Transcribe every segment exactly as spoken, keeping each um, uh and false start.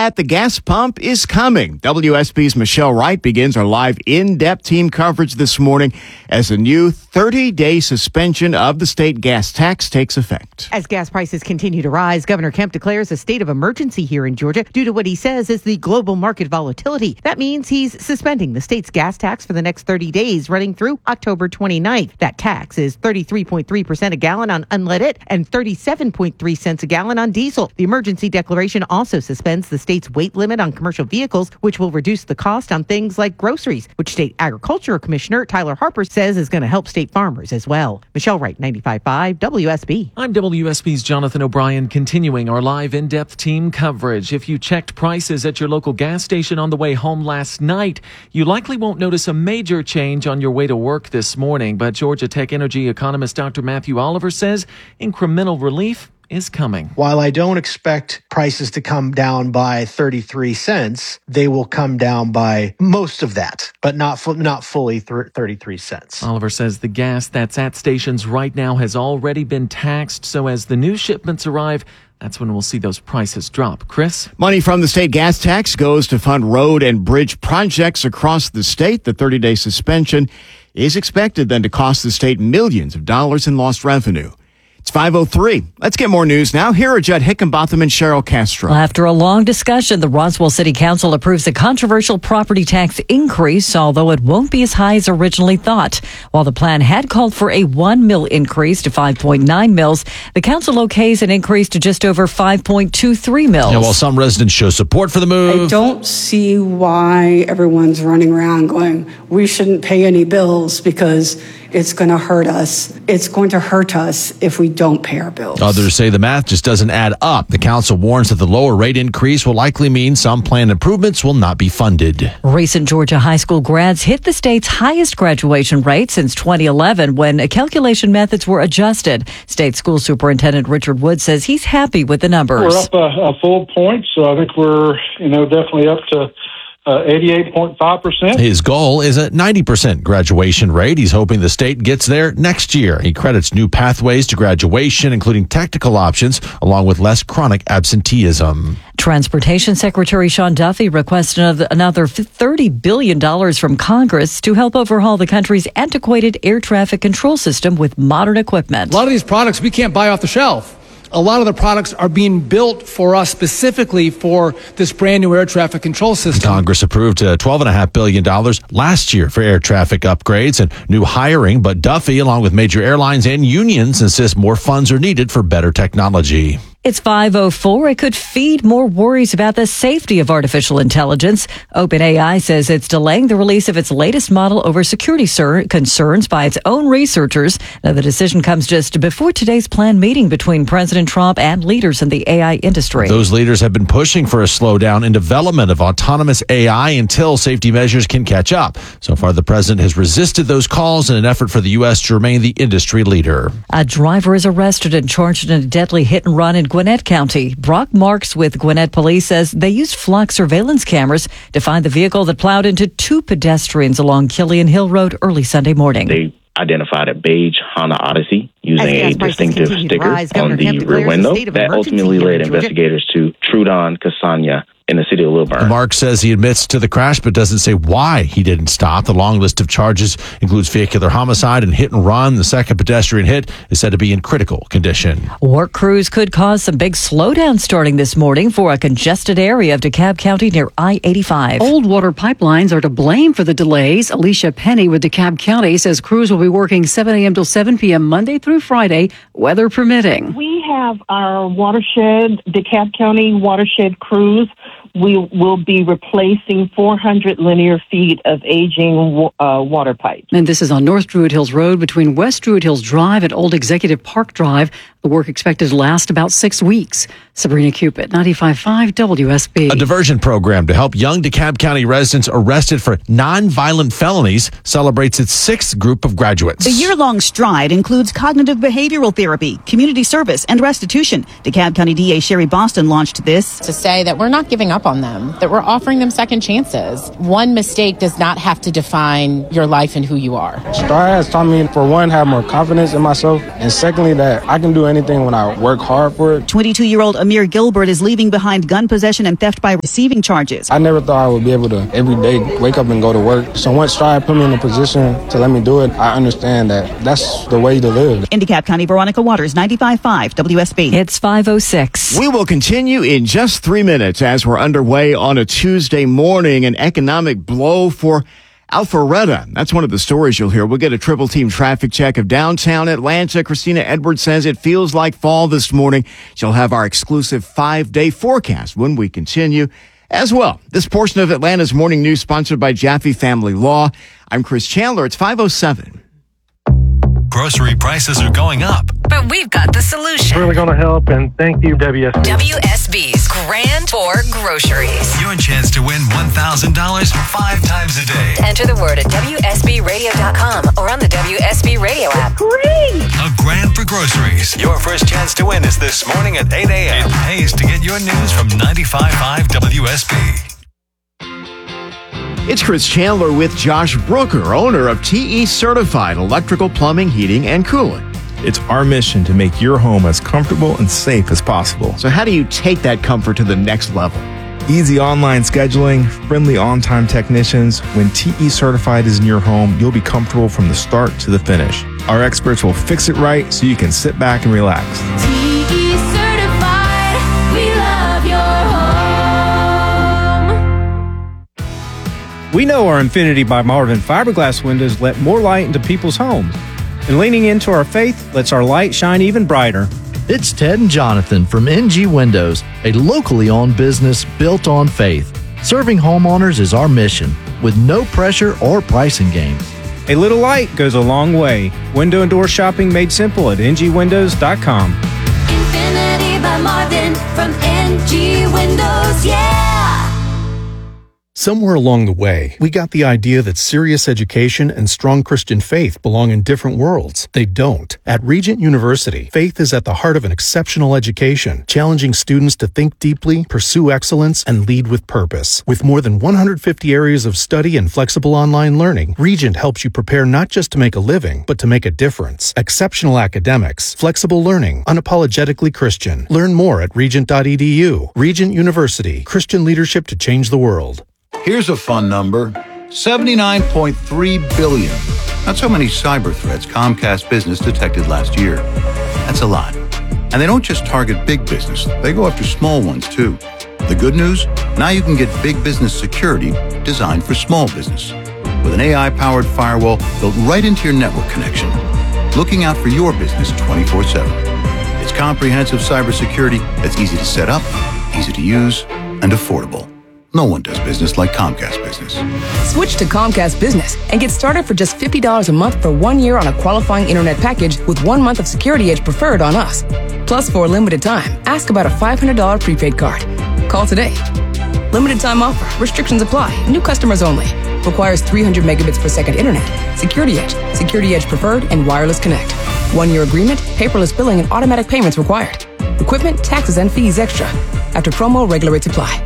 at the gas pump is coming. W S B's Michelle Wright begins our live in-depth team coverage this morning as a new thirty-day suspension of the state gas tax takes effect. As gas prices continue to rise, Governor Kemp declares a state of emergency here in Georgia due to what he says is the global market volatility. That means he's suspending the state's gas tax for the next thirty days, running through October twenty-ninth. That tax is thirty-three point three percent a gallon on unleaded and thirty-seven point three cents a gallon on diesel. The emergency declaration also suspends the state's weight limit on commercial vehicles, which will reduce the cost on things like groceries, which State Agriculture Commissioner Tyler Harper says is going to help state farmers as well. Michelle Wright, ninety-five point five W S B. I'm W S B's Jonathan O'Brien, continuing our live in-depth team coverage. If you checked prices at your local gas station on the way home last night, you likely won't notice a major change on your way to work this morning, but Georgia Tech energy economist Doctor Matthew Oliver says incremental relief is coming. While I don't expect prices to come down by thirty-three cents, they will come down by most of that, but not fu- not fully th- thirty-three cents. Oliver says the gas that's at stations right now has already been taxed, so as the new shipments arrive, that's when we'll see those prices drop. Chris? Money from the state gas tax goes to fund road and bridge projects across the state. The thirty-day suspension is expected then to cost the state millions of dollars in lost revenue. It's five oh three. Let's get more news now. Here are Judd Hickenbotham and Cheryl Castro. Well, after a long discussion, the Roswell City Council approves a controversial property tax increase, although it won't be as high as originally thought. While the plan had called for a one mil increase to five point nine mils, the council okays an increase to just over five point two three mils. Yeah, while some residents show support for the move, I don't see why everyone's running around going, we shouldn't pay any bills because it's going to hurt us. It's going to hurt us if we don't pay our bills. Others say the math just doesn't add up. The council warns that the lower rate increase will likely mean some planned improvements will not be funded. Recent Georgia high school grads hit the state's highest graduation rate since twenty eleven when calculation methods were adjusted. State School Superintendent Richard Wood says he's happy with the numbers. We're up a, a full point, so I think we're, you know, definitely up to Uh, eighty-eight point five percent. His goal is a ninety percent graduation rate. He's hoping the state gets there next year. He credits new pathways to graduation, including technical options, along with less chronic absenteeism. Transportation Secretary Sean Duffy requested another thirty billion dollars from Congress to help overhaul the country's antiquated air traffic control system with modern equipment. A lot of these products we can't buy off the shelf. A lot of the products are being built for us specifically for this brand new air traffic control system. Congress approved uh, twelve point five billion dollars last year for air traffic upgrades and new hiring, but Duffy, along with major airlines and unions, insists more funds are needed for better technology. It's five oh four. It could feed more worries about the safety of artificial intelligence. OpenAI says it's delaying the release of its latest model over security sur- concerns by its own researchers. Now, the decision comes just before today's planned meeting between President Trump and leaders in the A I industry. Those leaders have been pushing for a slowdown in development of autonomous A I until safety measures can catch up. So far, the president has resisted those calls in an effort for the U S to remain the industry leader. A driver is arrested and charged in a deadly hit and run in Gwinnett County. Brock Marks with Gwinnett Police says they used flock surveillance cameras to find the vehicle that plowed into two pedestrians along Killian Hill Road early Sunday morning. They identified a beige Honda Odyssey using a distinctive sticker rise, on the rear window that ultimately led investigators to Trudon Casanya in the city of Lilburn. Mark says he admits to the crash but doesn't say why he didn't stop. The long list of charges includes vehicular homicide and hit and run. The second pedestrian hit is said to be in critical condition. Work crews could cause some big slowdown starting this morning for a congested area of DeKalb County near I eighty-five. Old water pipelines are to blame for the delays. Alicia Penny with DeKalb County says crews will be working seven a.m. till seven p.m. Monday through Friday, weather permitting. We have our watershed, DeKalb County watershed crews. We will be replacing four hundred linear feet of aging uh, water pipes. And this is on North Druid Hills Road between West Druid Hills Drive and Old Executive Park Drive. The work expected to last about six weeks. Sabrina Cupid, ninety-five point five W S B. A diversion program to help young DeKalb County residents arrested for nonviolent felonies celebrates its sixth group of graduates. The year-long stride includes cognitive behavioral therapy, community service, and restitution. DeKalb County D A Sherry Boston launched this to say that we're not giving up on them, that we're offering them second chances. One mistake does not have to define your life and who you are. Stride has taught me, for one, have more confidence in myself, and secondly, that I can do anything when I work hard for it. twenty-two-year-old Amir Gilbert is leaving behind gun possession and theft by receiving charges. I never thought I would be able to every day wake up and go to work. So once Stride put me in a position to let me do it, I understand that that's the way to live. In DeKalb County, Veronica Waters, ninety-five point five W S B. It's five oh six. We will continue in just three minutes as we're underway on a Tuesday morning. An economic blow for Alpharetta. That's one of the stories you'll hear. We'll get a triple team traffic check of downtown Atlanta. Christina Edwards says it feels like fall this morning. She'll have our exclusive five-day forecast when we continue as well. This portion of Atlanta's Morning News sponsored by Jaffe Family Law. I'm Chris Chandler. It's five oh seven. Grocery prices are going up, but we've got the solution. Really going to help, and thank you, W S B. W S B's Grand for Groceries. Your chance to win one thousand dollars five times a day. Enter the word at W S B radio dot com or on the W S B Radio app. Great! A Grand for Groceries. Your first chance to win is this morning at eight a.m. It pays to get your news from ninety-five point five W S B. It's Chris Chandler with Josh Brooker, owner of T E Certified Electrical Plumbing, Heating, and Cooling. It's our mission to make your home as comfortable and safe as possible. So how do you take that comfort to the next level? Easy online scheduling, friendly on-time technicians. When T E Certified is in your home, you'll be comfortable from the start to the finish. Our experts will fix it right so you can sit back and relax. T E Certified, we love your home. We know our Infinity by Marvin fiberglass windows let more light into people's homes. And leaning into our faith lets our light shine even brighter. It's Ted and Jonathan from N G Windows, a locally owned business built on faith. Serving homeowners is our mission, with no pressure or pricing games. A little light goes a long way. Window and door shopping made simple at N G windows dot com. Infinity by Marvin from N G Windows, yeah! Somewhere along the way, we got the idea that serious education and strong Christian faith belong in different worlds. They don't. At Regent University, faith is at the heart of an exceptional education, challenging students to think deeply, pursue excellence, and lead with purpose. With more than one hundred fifty areas of study and flexible online learning, Regent helps you prepare not just to make a living, but to make a difference. Exceptional academics, flexible learning, unapologetically Christian. Learn more at regent dot e d u. Regent University, Christian leadership to change the world. Here's a fun number, seventy-nine point three billion. That's how many cyber threats Comcast Business detected last year. That's a lot. And they don't just target big business, they go after small ones too. The good news? Now you can get big business security designed for small business. With an A I-powered firewall built right into your network connection, looking out for your business twenty-four seven. It's comprehensive cybersecurity that's easy to set up, easy to use, and affordable. No one does business like Comcast Business. Switch to Comcast Business and get started for just fifty dollars a month for one year on a qualifying internet package with one month of Security Edge Preferred on us. Plus, for a limited time, ask about a five hundred dollars prepaid card. Call today. Limited time offer. Restrictions apply. New customers only. Requires three hundred megabits per second internet. Security Edge, Security Edge Preferred, and Wireless Connect. One-year agreement, paperless billing, and automatic payments required. Equipment, taxes, and fees extra. After promo, regular rates apply.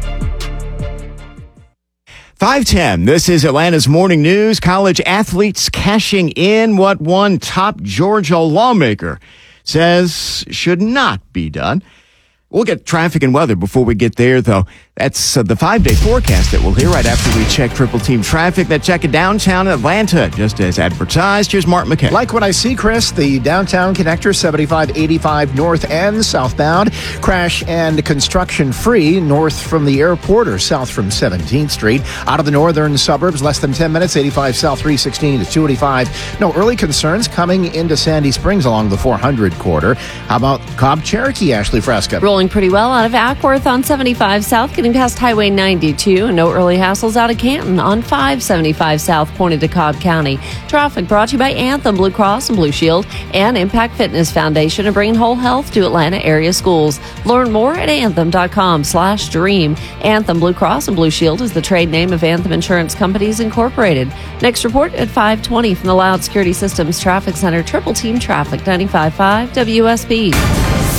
five ten, this is Atlanta's Morning News. College athletes cashing in what one top Georgia lawmaker says should not be done. We'll get traffic and weather before we get there, though. That's uh, the five-day forecast that we'll hear right after we check Triple Team traffic. That check of downtown Atlanta, just as advertised. Here's Mark McKay. Like what I see, Chris, the downtown connector, seventy-five eighty-five north and southbound. Crash and construction free north from the airport or south from seventeenth Street. Out of the northern suburbs, less than ten minutes, eighty-five south three sixteen to two eighty-five. No early concerns coming into Sandy Springs along the four hundred quarter. How about Cobb Cherokee, Ashley Fresca? Rolling pretty well out of Ackworth on seventy-five south, getting past Highway ninety-two, and no early hassles out of Canton on five seventy-five south, pointed to Cobb County. Traffic brought to you by Anthem Blue Cross and Blue Shield and Impact Fitness Foundation, and bringing whole health to Atlanta area schools. Learn more at anthem.com slash dream. Anthem Blue Cross and Blue Shield is the trade name of Anthem Insurance Companies Incorporated. Next report at five twenty from the Loud Security Systems Traffic Center. Triple Team Traffic, ninety-five point five W S B.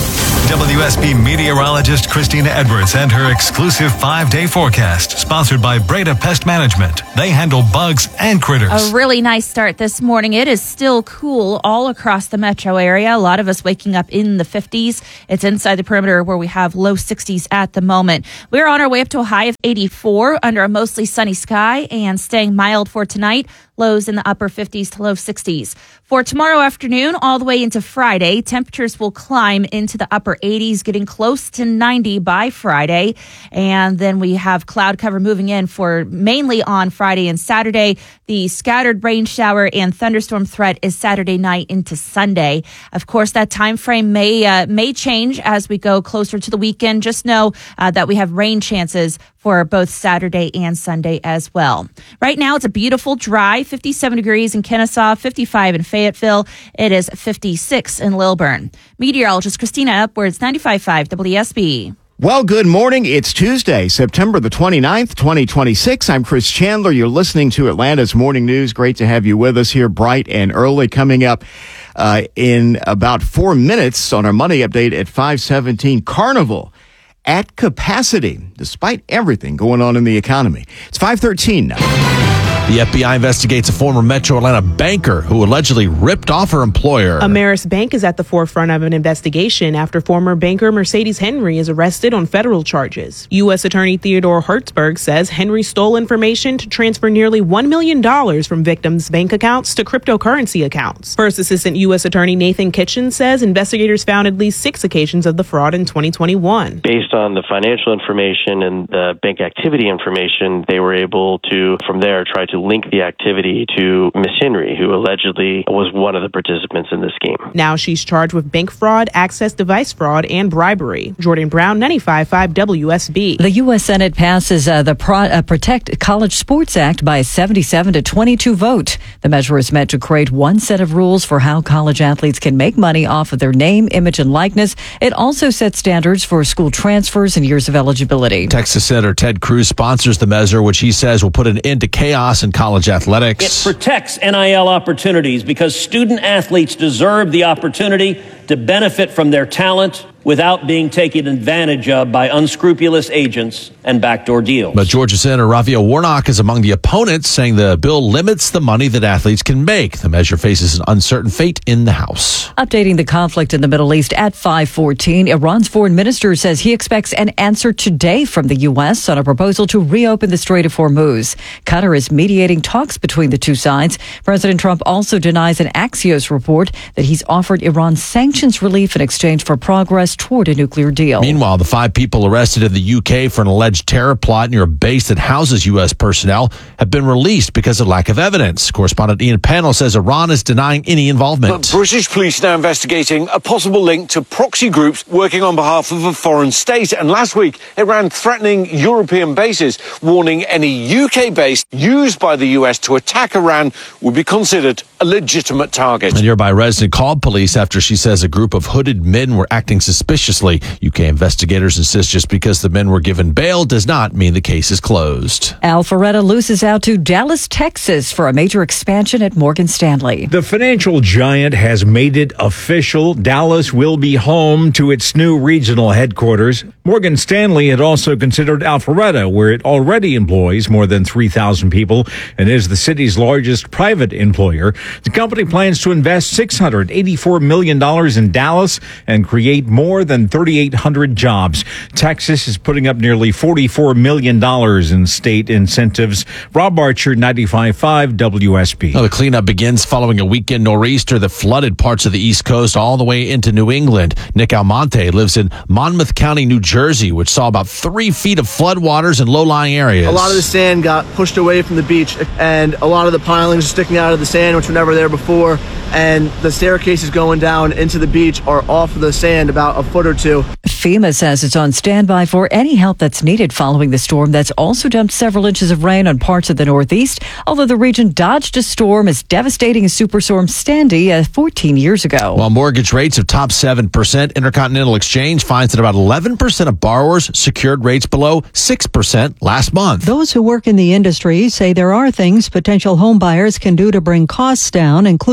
W S B meteorologist Christina Edwards and her exclusive five-day forecast, sponsored by Breda Pest Management. They handle bugs and critters. A really nice start this morning. It is still cool all across the metro area. A lot of us waking up in the fifties. It's inside the perimeter where we have low sixties at the moment. We're on our way up to a high of eighty-four under a mostly sunny sky and staying mild for tonight. Lows in the upper fifties to low sixties. For tomorrow afternoon, all the way into Friday, temperatures will climb into the upper eighties, getting close to ninety by Friday. And then we have cloud cover moving in for mainly on Friday and Saturday. The scattered rain shower and thunderstorm threat is Saturday night into Sunday. Of course, that time frame may uh, may change as we go closer to the weekend. Just know uh, that we have rain chances for both Saturday and Sunday as well. Right now, it's a beautiful, dry fifty-seven degrees in Kennesaw, fifty-five in Fayetteville. It is fifty-six in Lilburn. Meteorologist Christina Edwards, ninety-five point five W S B. Well, good morning. It's Tuesday, September the twenty-ninth, twenty twenty-six. I'm Chris Chandler. You're listening to Atlanta's Morning News. Great to have you with us here bright and early. Coming up uh, in about four minutes on our Money Update at five seventeen, Carnival at capacity, despite everything going on in the economy. It's five thirteen now. The F B I investigates a former Metro Atlanta banker who allegedly ripped off her employer. Ameris Bank is at the forefront of an investigation after former banker Mercedes Henry is arrested on federal charges. U S Attorney Theodore Hertzberg says Henry stole information to transfer nearly one million dollars from victims' bank accounts to cryptocurrency accounts. First Assistant U S Attorney Nathan Kitchen says investigators found at least six occasions of the fraud in twenty twenty-one. Based on the financial information and the bank activity information, they were able to, from there, try to link the activity to Miss Henry, who allegedly was one of the participants in the scheme. Now she's charged with bank fraud, access device fraud, and bribery. Jordan Brown, ninety-five point five W S B. The U S Senate passes uh, the Pro- uh, Protect College Sports Act by a seventy-seven to twenty-two vote. The measure is meant to create one set of rules for how college athletes can make money off of their name, image, and likeness. It also sets standards for school transfers and years of eligibility. Texas Senator Ted Cruz sponsors the measure, which he says will put an end to chaos in college athletics. It protects N I L opportunities because student athletes deserve the opportunity to benefit from their talent without being taken advantage of by unscrupulous agents and backdoor deals. But Georgia Senator Raphael Warnock is among the opponents, saying the bill limits the money that athletes can make. The measure faces an uncertain fate in the House. Updating the conflict in the Middle East at five fourteen, Iran's foreign minister says he expects an answer today from the U S on a proposal to reopen the Strait of Hormuz. Qatar is mediating talks between the two sides. President Trump also denies an Axios report that he's offered Iran sanctions relief in exchange for progress toward a nuclear deal. Meanwhile, the five people arrested in the U K for an alleged terror plot near a base that houses U S personnel have been released because of lack of evidence. Correspondent Ian Pannell says Iran is denying any involvement. But British police now investigating a possible link to proxy groups working on behalf of a foreign state. And last week, Iran threatening European bases, warning any U K base used by the U S to attack Iran would be considered a legitimate target. A nearby resident called police after she says a group of hooded men were acting suspiciously. U K investigators insist just because the men were given bail does not mean the case is closed. Alpharetta loses out to Dallas, Texas for a major expansion at Morgan Stanley. The financial giant has made it official. Dallas will be home to its new regional headquarters. Morgan Stanley had also considered Alpharetta, where it already employs more than three thousand people and is the city's largest private employer. The company plans to invest six hundred eighty-four million dollars in Dallas and create more than thirty-eight hundred jobs. Texas is putting up nearly forty-four million dollars in state incentives. Rob Archer, ninety-five point five W S B. Well, the cleanup begins following a weekend nor'easter that flooded parts of the East Coast all the way into New England. Nick Almonte lives in Monmouth County, New Jersey, which saw about three feet of floodwaters in low-lying areas. A lot of the sand got pushed away from the beach, and a lot of the pilings are sticking out of the sand, which were never there before, and the staircases going down into the beach are off the sand about a foot or two. FEMA says it's on standby for any help that's needed following the storm that's also dumped several inches of rain on parts of the Northeast, although the region dodged a storm as devastating as Superstorm Sandy uh, fourteen years ago. While mortgage rates have topped seven percent, Intercontinental Exchange finds that about eleven percent of borrowers secured rates below six percent last month. Those who work in the industry say there are things potential home buyers can do to bring costs down, including looking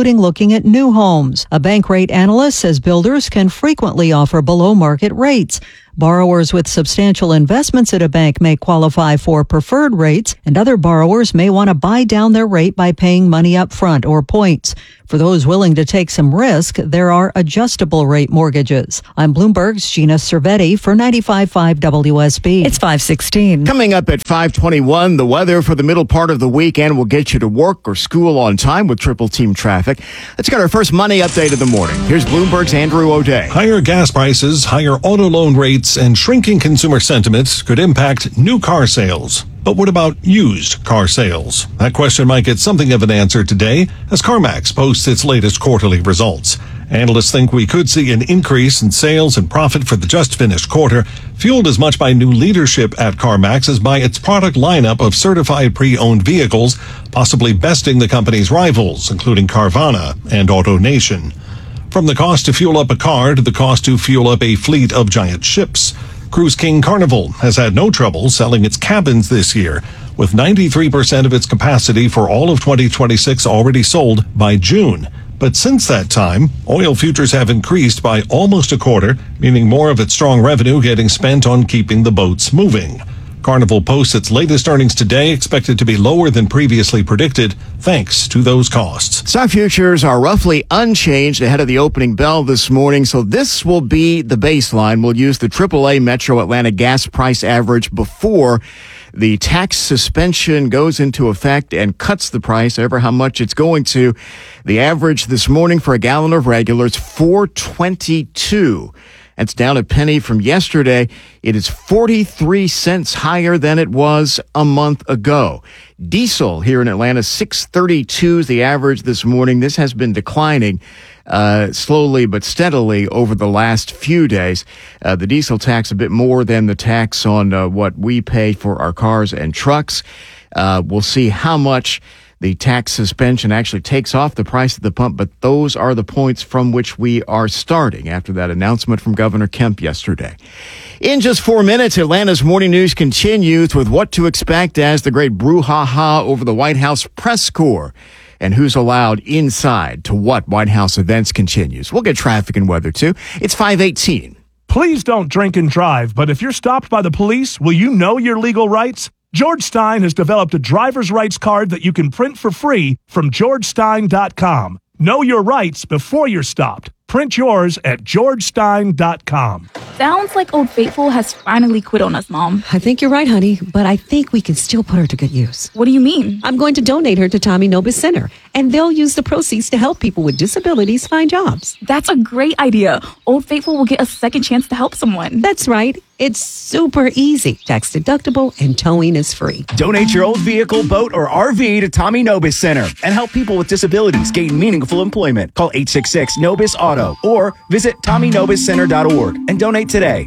looking at new homes. A Bankrate analyst says builders can frequently offer below-market rates. Borrowers with substantial investments at a bank may qualify for preferred rates, and other borrowers may want to buy down their rate by paying money up front or points. For those willing to take some risk, there are adjustable rate mortgages. I'm Bloomberg's Gina Cervetti for ninety-five point five W S B. It's five sixteen. Coming up at five twenty-one, the weather for the middle part of the weekend will get you to work or school on time with triple team traffic. Let's get our first money update of the morning. Here's Bloomberg's Andrew O'Day. Higher gas prices, higher auto loan rates, and shrinking consumer sentiments could impact new car sales. But what about used car sales? That question might get something of an answer today as CarMax posts its latest quarterly results. Analysts think we could see an increase in sales and profit for the just finished quarter, fueled as much by new leadership at CarMax as by its product lineup of certified pre-owned vehicles, possibly besting the company's rivals, including Carvana and AutoNation. From the cost to fuel up a car to the cost to fuel up a fleet of giant ships, Cruise King Carnival has had no trouble selling its cabins this year, with ninety-three percent of its capacity for all of twenty twenty-six already sold by June. But since that time, oil futures have increased by almost a quarter, meaning more of its strong revenue getting spent on keeping the boats moving. Carnival posts its latest earnings today, expected to be lower than previously predicted, thanks to those costs. Stock futures are roughly unchanged ahead of the opening bell this morning, so this will be the baseline. We'll use the triple A Metro Atlanta gas price average before the tax suspension goes into effect and cuts the price, ever how much it's going to. The average this morning for a gallon of regular is four twenty-two. It's down a penny from yesterday. It is forty-three cents higher than it was a month ago. Diesel here in Atlanta, six thirty-two is the average this morning. This has been declining uh slowly but steadily over the last few days. Uh, the diesel tax a bit more than the tax on uh, what we pay for our cars and trucks. Uh, we'll see how much the tax suspension actually takes off the price at the pump, but those are the points from which we are starting after that announcement from Governor Kemp yesterday. In just four minutes, Atlanta's morning news continues with what to expect as the great brouhaha over the White House press corps and who's allowed inside to what White House events continues. We'll get traffic and weather, too. It's five eighteen. Please don't drink and drive, but if you're stopped by the police, will you know your legal rights? George Stein has developed a driver's rights card that you can print for free from george stein dot com. Know your rights before you're stopped. Print yours at george stein dot com. Sounds like Old Faithful has finally quit on us, Mom. I think you're right, honey, but I think we can still put her to good use. What do you mean? I'm going to donate her to Tommy Nobis Center, and they'll use the proceeds to help people with disabilities find jobs. That's a great idea. Old Faithful will get a second chance to help someone. That's right. It's super easy, tax deductible, and towing is free. Donate your old vehicle, boat, or R V to Tommy Nobis Center and help people with disabilities gain meaningful employment. Call eight six six Nobis Auto or visit tommy nobis center dot org and donate today.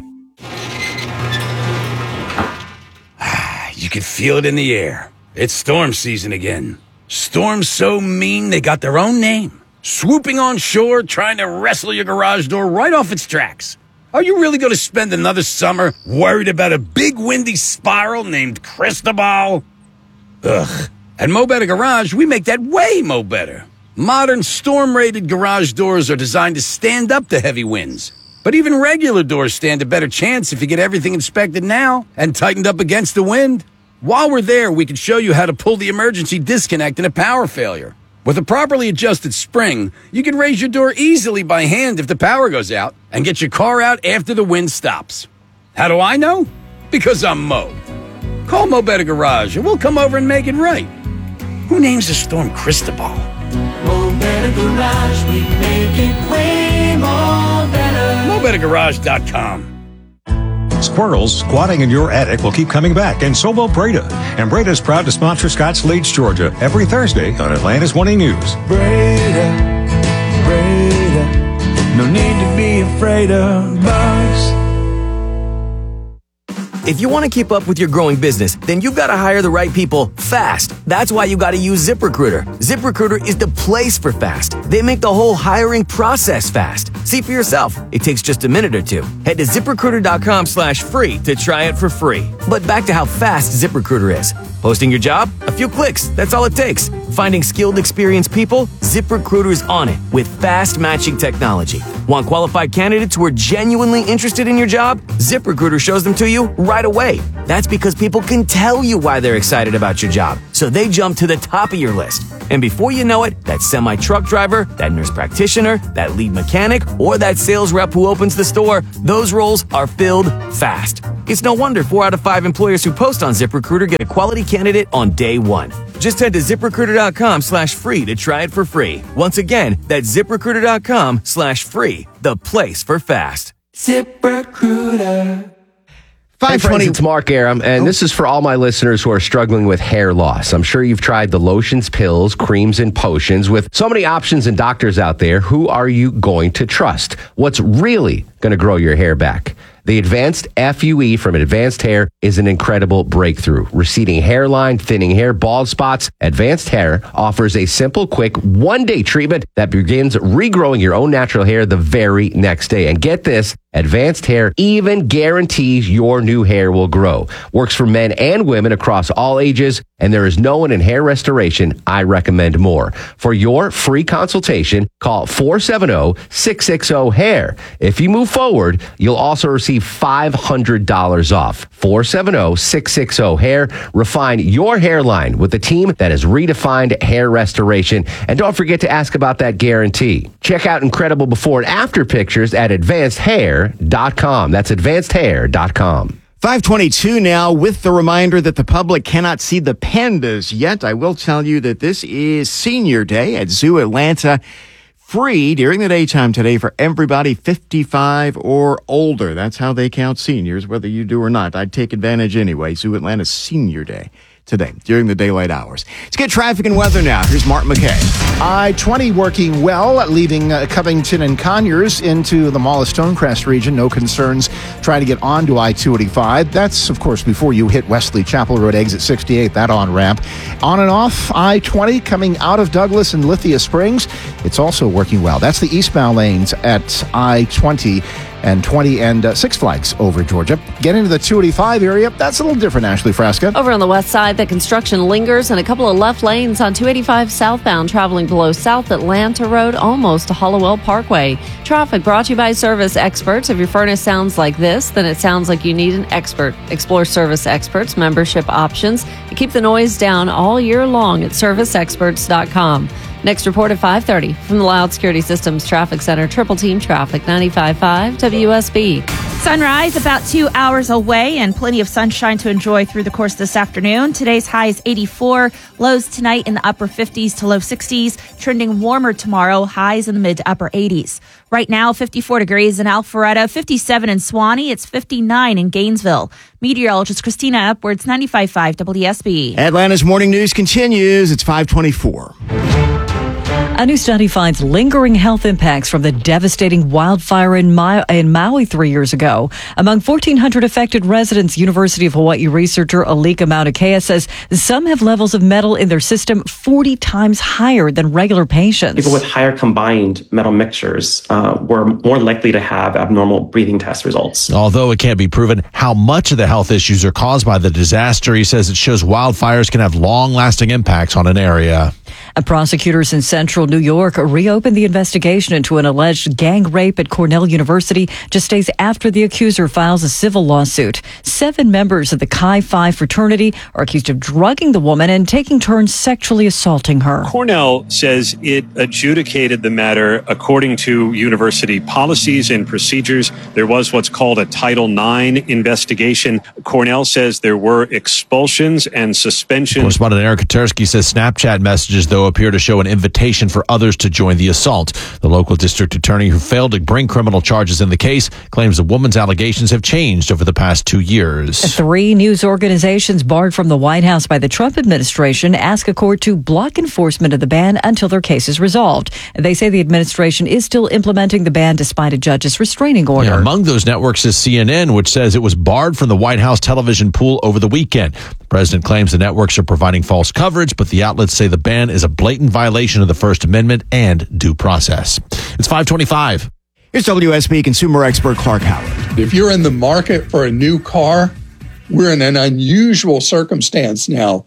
You can feel it in the air. It's storm season again. Storms so mean they got their own name. Swooping on shore, trying to wrestle your garage door right off its tracks. Are you really going to spend another summer worried about a big windy spiral named Cristobal? Ugh. At Mo Better Garage, we make that way mo better. Modern storm-rated garage doors are designed to stand up to heavy winds. But even regular doors stand a better chance if you get everything inspected now and tightened up against the wind. While we're there, we can show you how to pull the emergency disconnect in a power failure. With a properly adjusted spring, you can raise your door easily by hand if the power goes out and get your car out after the wind stops. How do I know? Because I'm Mo. Call Mo Better Garage and we'll come over and make it right. Who names a storm Cristobal? Mo Better Garage, we make it way more better. mo better garage dot com. Squirrels squatting in your attic will keep coming back, and so will Breda. And Breda is proud to sponsor Scotts Leach, Georgia, every Thursday on Atlanta's Morning News. Breda, Breda, no need to be afraid of bugs. If you want to keep up with your growing business, then you've got to hire the right people fast. That's why you got to use ZipRecruiter. ZipRecruiter is the place for fast. They make the whole hiring process fast. See for yourself. It takes just a minute or two. Head to ZipRecruiter.com slash free to try it for free. But back to how fast ZipRecruiter is. Posting your job? A few clicks. That's all it takes. Finding skilled, experienced people? ZipRecruiter's on it with fast matching technology. Want qualified candidates who are genuinely interested in your job? ZipRecruiter shows them to you right away. That's because people can tell you why they're excited about your job, so they jump to the top of your list. And before you know it, that semi-truck driver, that nurse practitioner, that lead mechanic, or that sales rep who opens the store, those roles are filled fast. It's no wonder four out of five employers who post on ZipRecruiter get a quality candidate on day one. Just head to ZipRecruiter.com slash free to try it for free. Once again, that's ZipRecruiter.com slash free, the place for fast. ZipRecruiter. five twenty Hey friends, it's Mark Aram, and this is for all my listeners who are struggling with hair loss. I'm sure you've tried the lotions, pills, creams, and potions. With so many options and doctors out there, who are you going to trust? What's really going to grow your hair back? The Advanced F U E from Advanced Hair is an incredible breakthrough. Receding hairline, thinning hair, bald spots, Advanced Hair offers a simple, quick, one-day treatment that begins regrowing your own natural hair the very next day. And get this, Advanced Hair even guarantees your new hair will grow. Works for men and women across all ages, and there is no one in hair restoration I recommend more. For your free consultation, call four seven zero, six six zero, hair. If you move forward, you'll also receive five hundred dollars off. four seven zero, six six zero, hair. Refine your hairline with a team that has redefined hair restoration. And don't forget to ask about that guarantee. Check out incredible before and after pictures at advanced hair dot com. That's advanced hair dot com. five twenty-two now, with the reminder that the public cannot see the pandas yet. I will tell you that this is Senior Day at Zoo Atlanta. Free during the daytime today for everybody fifty-five or older. That's how they count seniors, whether you do or not. I'd take advantage anyway. Zoo Atlanta Senior Day today during the daylight hours. Let's get traffic and weather now. Here's Mark McKay. I twenty working well, leaving uh, Covington and Conyers into the Mall of Stonecrest region. No concerns trying to get onto I two eighty-five. That's, of course, before you hit Wesley Chapel Road exit sixty-eight, that on-ramp. On and off I twenty coming out of Douglas and Lithia Springs. It's also working well. That's the eastbound lanes at I twenty and twenty and uh, Six Flags over Georgia. Get into the two eighty-five area. That's a little different, Ashley Frasca. Over on the west side, the construction lingers and a couple of left lanes on two eighty-five southbound traveling below South Atlanta Road almost to Hollowell Parkway. Traffic brought to you by Service Experts. If your furnace sounds like this, then it sounds like you need an expert. Explore Service Experts membership options and keep the noise down all year long at service experts dot com. Next report at five thirty from the Loud Security Systems Traffic Center, Triple Team Traffic, ninety-five point five W S B. Sunrise about two hours away and plenty of sunshine to enjoy through the course of this afternoon. Today's high is eighty-four. Lows tonight in the upper fifties to low sixties. Trending warmer tomorrow. Highs in the mid to upper eighties. Right now, fifty-four degrees in Alpharetta, fifty-seven in Swanee. It's fifty-nine in Gainesville. Meteorologist Christina Upwards, ninety-five point five W S B. Atlanta's morning news continues. It's five twenty-four. A new study finds lingering health impacts from the devastating wildfire in, Ma- in Maui three years ago. Among fourteen hundred affected residents, University of Hawaii researcher Alika Mauna Kea says some have levels of metal in their system forty times higher than regular patients. People with higher combined metal mixtures uh, were more likely to have abnormal breathing test results. Although it can't be proven how much of the health issues are caused by the disaster, he says it shows wildfires can have long-lasting impacts on an area. And prosecutors in central New York reopened the investigation into an alleged gang rape at Cornell University just days after the accuser files a civil lawsuit. Seven members of the Chi Phi fraternity are accused of drugging the woman and taking turns sexually assaulting her. Cornell says it adjudicated the matter according to university policies and procedures. There was what's called a Title nine investigation. Cornell says there were expulsions and suspensions. Correspondent Eric Katersky says Snapchat messages, though, appear to show an invitation for others to join the assault. The local district attorney, who failed to bring criminal charges in the case, claims the woman's allegations have changed over the past two years. Three news organizations barred from the White House by the Trump administration ask a court to block enforcement of the ban until their case is resolved. They say the administration is still implementing the ban despite a judge's restraining order. Yeah, among those networks is C N N, which says it was barred from the White House television pool over the weekend. The president claims the networks are providing false coverage, but the outlets say the ban is a blatant violation of the First Amendment and due process. It's five twenty-five. Here's W S B consumer expert Clark Howard. If you're in the market for a new car, we're in an unusual circumstance now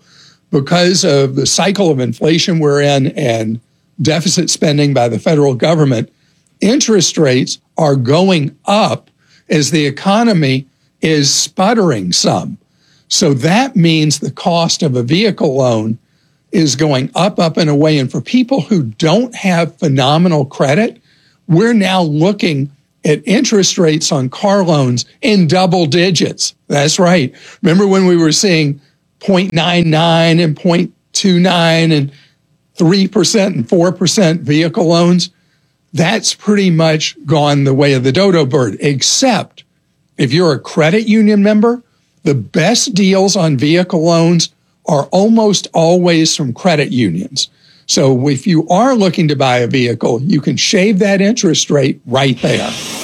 because of the cycle of inflation we're in and deficit spending by the federal government, interest rates are going up as the economy is sputtering some. So that means the cost of a vehicle loan is going up, up, and away. And for people who don't have phenomenal credit, we're now looking at interest rates on car loans in double digits. That's right. Remember when we were seeing zero point nine nine and zero point two nine and three percent and four percent vehicle loans? That's pretty much gone the way of the dodo bird, except if you're a credit union member, the best deals on vehicle loans are almost always from credit unions. So if you are looking to buy a vehicle, you can shave that interest rate right there.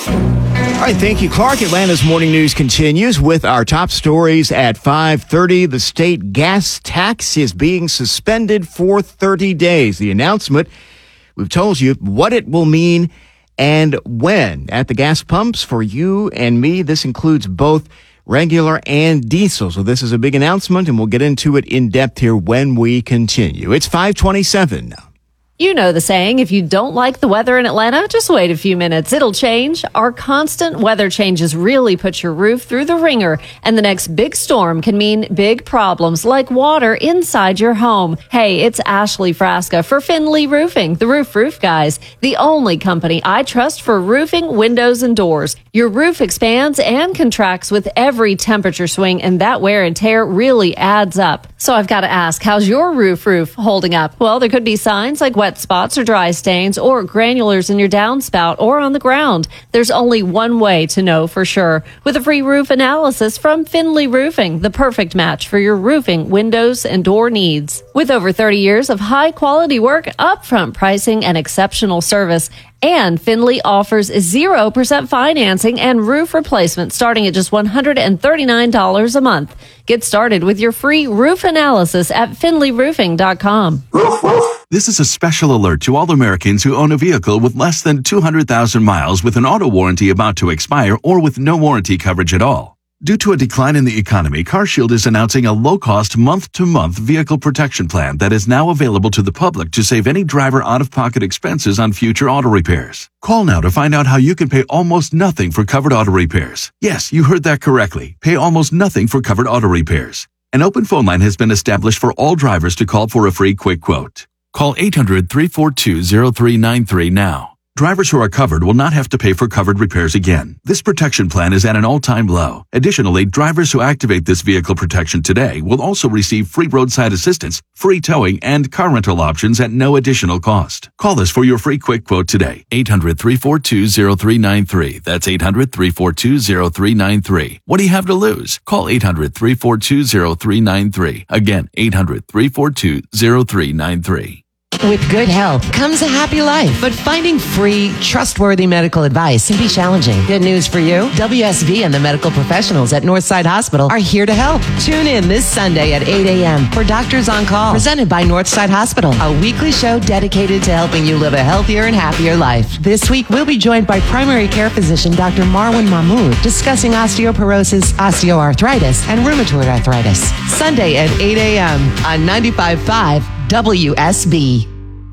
All right, thank you, Clark. Atlanta's Morning News continues with our top stories at five thirty. The state gas tax is being suspended for thirty days. The announcement, we've told you what it will mean and when at the gas pumps for you and me. This includes both regular and diesel. So this is a big announcement, and we'll get into it in depth here when we continue. It's five twenty-seven. You know the saying, if you don't like the weather in Atlanta, just wait a few minutes. It'll change. Our constant weather changes really put your roof through the ringer, and the next big storm can mean big problems like water inside your home. Hey, it's Ashley Frasca for Finley Roofing, the Roof Roof Guys, the only company I trust for roofing, windows, and doors. Your roof expands and contracts with every temperature swing, and that wear and tear really adds up. So I've got to ask, how's your roof roof holding up? Well, there could be signs like wet spots or dry stains or granulars in your downspout or on the ground. There's only one way to know for sure. With a free roof analysis from Finley Roofing, the perfect match for your roofing, windows, and door needs. With over thirty years of high quality work, upfront pricing, and exceptional service, and Finley offers zero percent financing and roof replacement starting at just one hundred thirty-nine dollars a month. Get started with your free roof analysis at finley roofing dot com. This is a special alert to all Americans who own a vehicle with less than two hundred thousand miles with an auto warranty about to expire or with no warranty coverage at all. Due to a decline in the economy, CarShield is announcing a low-cost month-to-month vehicle protection plan that is now available to the public to save any driver out-of-pocket expenses on future auto repairs. Call now to find out how you can pay almost nothing for covered auto repairs. Yes, you heard that correctly. Pay almost nothing for covered auto repairs. An open phone line has been established for all drivers to call for a free quick quote. Call eight hundred, three four two, zero three nine three now. Drivers who are covered will not have to pay for covered repairs again. This protection plan is at an all-time low. Additionally, drivers who activate this vehicle protection today will also receive free roadside assistance, free towing, and car rental options at no additional cost. Call us for your free quick quote today. eight hundred, three four two, zero three nine three. That's eight hundred, three four two, zero three nine three. What do you have to lose? Call eight hundred, three four two, zero three nine three. Again, eight hundred, three four two, zero three nine three. With good health comes a happy life, but finding free, trustworthy medical advice can be challenging. Good news for you, W S V and the medical professionals at Northside Hospital are here to help. Tune in this Sunday at eight a.m. for Doctors on Call, presented by Northside Hospital, a weekly show dedicated to helping you live a healthier and happier life. This week, we'll be joined by primary care physician Doctor Marwan Mahmood, discussing osteoporosis, osteoarthritis, and rheumatoid arthritis. Sunday at eight a.m. on ninety-five point five W S B.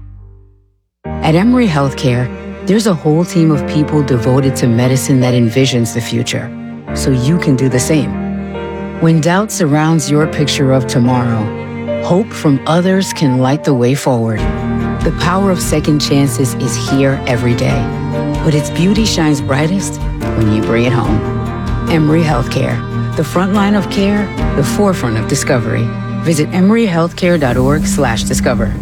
At Emory Healthcare, there's a whole team of people devoted to medicine that envisions the future, so you can do the same. When doubt surrounds your picture of tomorrow, hope from others can light the way forward. The power of second chances is here every day, but its beauty shines brightest when you bring it home. Emory Healthcare, the front line of care, the forefront of discovery. Visit emory healthcare dot org slash discover.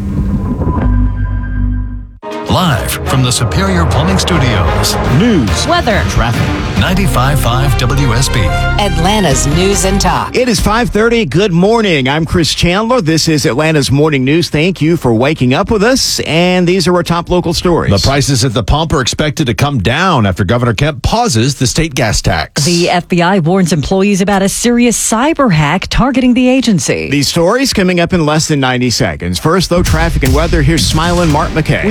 Live from the Superior Plumbing Studios. News, weather, traffic. ninety-five point five W S B. Atlanta's News and Talk. It is five thirty. Good morning. I'm Chris Chandler. This is Atlanta's Morning News. Thank you for waking up with us. And these are our top local stories. The prices at the pump are expected to come down after Governor Kemp pauses the state gas tax. The F B I warns employees about a serious cyber hack targeting the agency. These stories coming up in less than ninety seconds. First, though, traffic and weather. Here's smiling Mark McKay. We see an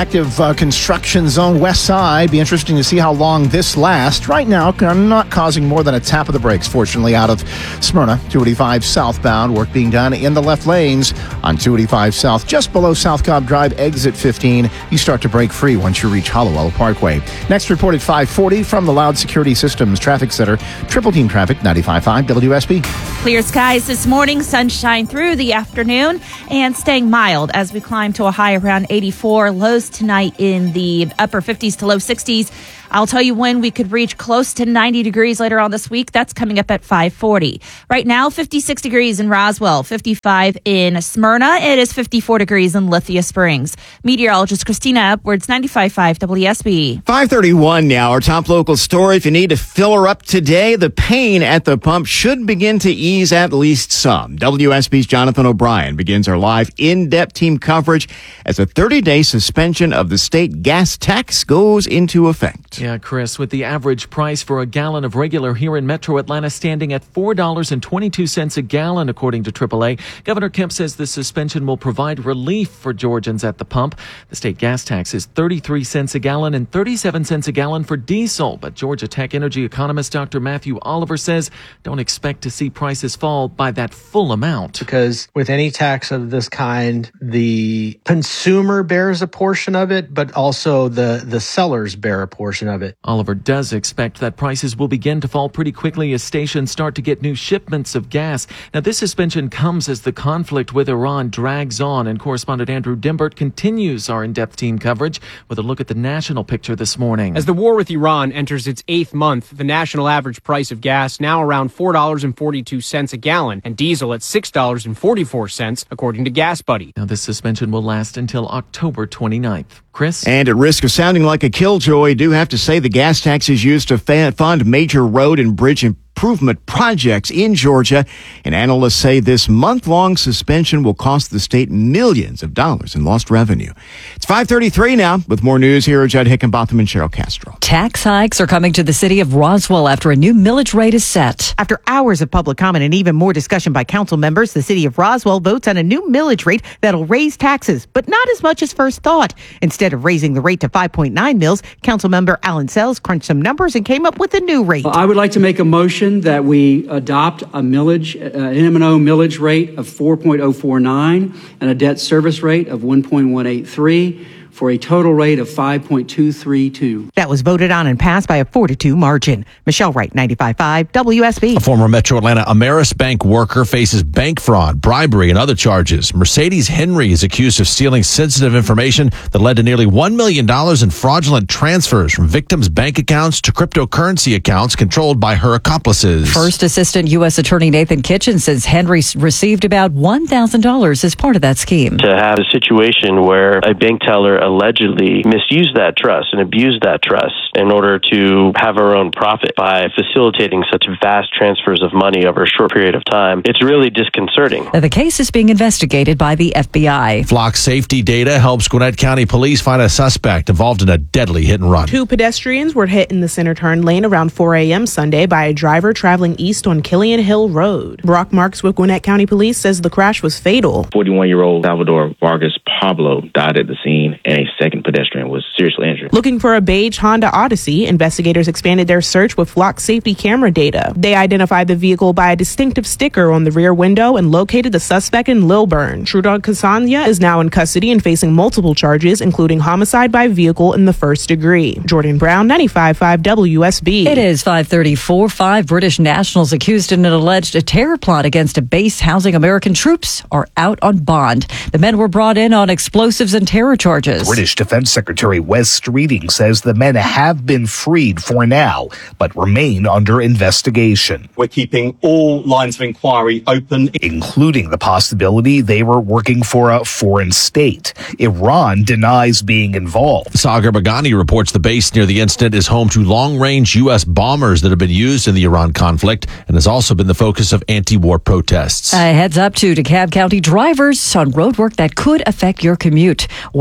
active uh, construction zone west side. Be interesting to see how long this lasts. Right now, not causing more than a tap of the brakes, fortunately, out of Smyrna. two eighty-five southbound, work being done in the left lanes on two eighty-five south, just below South Cobb Drive, exit fifteen. You start to break free once you reach Hollowell Parkway. Next report at five forty from the Loud Security Systems Traffic Center. Triple Team Traffic, ninety-five point five W S B. Clear skies this morning, sunshine through the afternoon, and staying mild as we climb to a high around eighty-four. Lows tonight in the upper fifties to low sixties. I'll tell you when we could reach close to ninety degrees later on this week. That's coming up at five forty. Right now, fifty-six degrees in Roswell, fifty-five in Smyrna. It is fifty-four degrees in Lithia Springs. Meteorologist Christina Upwards, ninety-five point five W S B. five thirty-one now. Our top local story. If you need to fill her up today, the pain at the pump should begin to ease at least some. W S B's Jonathan O'Brien begins our live in-depth team coverage as a thirty-day suspension of the state gas tax goes into effect. Yeah, Chris, with the average price for a gallon of regular here in Metro Atlanta standing at four dollars and twenty-two cents a gallon, according to triple A. Governor Kemp says the suspension will provide relief for Georgians at the pump. The state gas tax is thirty-three cents a gallon and thirty-seven cents a gallon for diesel. But Georgia Tech energy economist Doctor Matthew Oliver says don't expect to see prices fall by that full amount. Because with any tax of this kind, the consumer bears a portion of it, but also the, the sellers bear a portion of it. Oliver does expect that prices will begin to fall pretty quickly as stations start to get new shipments of gas. Now, this suspension comes as the conflict with Iran drags on, and correspondent Andrew Dimbert continues our in-depth team coverage with a look at the national picture this morning. As the war with Iran enters its eighth month, the national average price of gas now around four dollars and forty-two cents a gallon, and diesel at six dollars and forty-four cents, according to Gas Buddy. Now, this suspension will last until October twenty-ninth. Chris? And at risk of sounding like a killjoy, do have to say the gas tax is used to fund major road and bridge improvement projects in Georgia. And analysts say this month-long suspension will cost the state millions of dollars in lost revenue. It's five thirty-three now. With more news, here are Judd Hickenbotham and Cheryl Castro. Tax hikes are coming to the city of Roswell after a new millage rate is set. After hours of public comment and even more discussion by council members, the city of Roswell votes on a new millage rate that'll raise taxes, but not as much as first thought. Instead of raising the rate to five point nine mils, council member Alan Sells crunched some numbers and came up with a new rate. I would like to make a motion that we adopt a millage, uh, an M and O millage rate of four point oh four nine and a debt service rate of one point one eight three for a total rate of five point two three two. That was voted on and passed by a four to two margin. Michelle Wright, ninety-five point five W S B. A former Metro Atlanta Ameris Bank worker faces bank fraud, bribery, and other charges. Mercedes Henry is accused of stealing sensitive information that led to nearly one million dollars in fraudulent transfers from victims' bank accounts to cryptocurrency accounts controlled by her accomplices. First Assistant U S Attorney Nathan Kitchen says Henry received about one thousand dollars as part of that scheme. To have a situation where a bank teller allegedly misused that trust and abused that trust in order to have her own profit by facilitating such vast transfers of money over a short period of time, it's really disconcerting. The case is being investigated by the F B I. Flock safety data helps Gwinnett County Police find a suspect involved in a deadly hit and run. Two pedestrians were hit in the center turn lane around four a.m. Sunday by a driver traveling east on Killian Hill Road. Brock Marks with Gwinnett County Police says the crash was fatal. forty-one-year-old Salvador Vargas Pablo died at the scene, and a second pedestrian was seriously injured. Looking for a beige Honda Odyssey, investigators expanded their search with Flock safety camera data. They identified the vehicle by a distinctive sticker on the rear window and located the suspect in Lilburn. Trudon Casanya is now in custody and facing multiple charges, including homicide by vehicle in the first degree. Jordan Brown, ninety-five point five W S B. It is five thirty-four. Five British nationals accused in an alleged terror plot against a base housing American troops are out on bond. The men were brought in on explosives and terror charges. British Defense Secretary Wes Streeting says the men have been freed for now, but remain under investigation. We're keeping all lines of inquiry open, including the possibility they were working for a foreign state. Iran denies being involved. Sagar Bagani reports the base near the incident is home to long-range U S bombers that have been used in the Iran conflict and has also been the focus of anti-war protests. A heads up to DeKalb County drivers on road work that could affect your commute. Work crews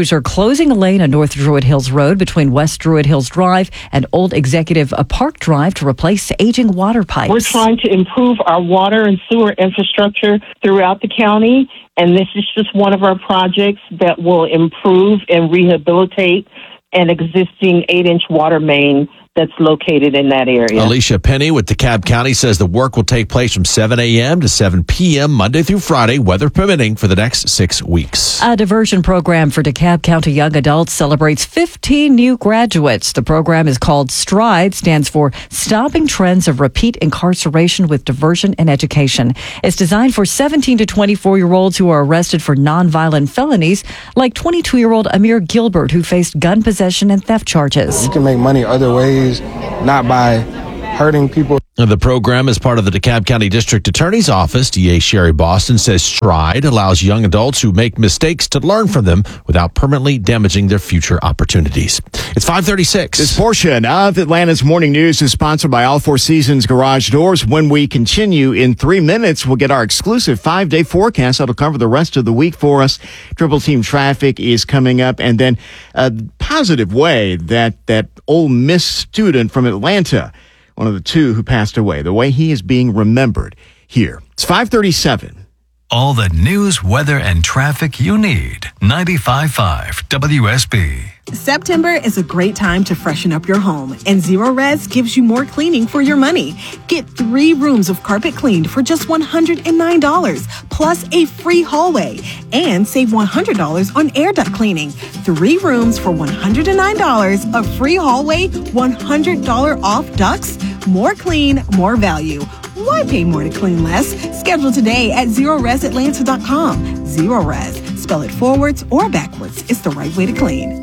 crews are closing a lane on North Druid Hills Road between West Druid Hills Drive and Old Executive Park Drive to replace aging water pipes. We're trying to improve our water and sewer infrastructure throughout the county, and this is just one of our projects that will improve and rehabilitate an existing eight-inch water main that's located in that area. Alicia Penny with DeKalb County says the work will take place from seven a.m. to seven p.m. Monday through Friday, weather permitting, for the next six weeks. A diversion program for DeKalb County young adults celebrates fifteen new graduates. The program is called STRIDE, stands for Stopping Trends of Repeat Incarceration with Diversion and Education. It's designed for seventeen to twenty-four-year-olds who are arrested for nonviolent felonies, like twenty-two-year-old Amir Gilbert, who faced gun possession and theft charges. You can make money other ways, not by hurting people. The program is part of the DeKalb County District Attorney's Office. D A Sherry Boston says STRIDE allows young adults who make mistakes to learn from them without permanently damaging their future opportunities. It's five thirty-six. This portion of Atlanta's Morning News is sponsored by All Four Seasons Garage Doors. When we continue in three minutes, we'll get our exclusive five-day forecast that'll cover the rest of the week for us. Triple Team Traffic is coming up, and then a positive way that that Ole Miss student from Atlanta, one of the two who passed away, the way he is being remembered here. It's five thirty-seven. All the news, weather, and traffic you need. ninety-five point five W S B. September is a great time to freshen up your home, and Zero Res gives you more cleaning for your money. Get three rooms of carpet cleaned for just one hundred nine dollars, plus a free hallway, and save one hundred dollars on air duct cleaning. Three rooms for one hundred nine dollars, a free hallway, one hundred dollars off ducts. More clean, more value. Why pay more to clean less? Schedule today at zero res atlanta dot com. Zero Res. Spell it forwards or backwards. It's the right way to clean.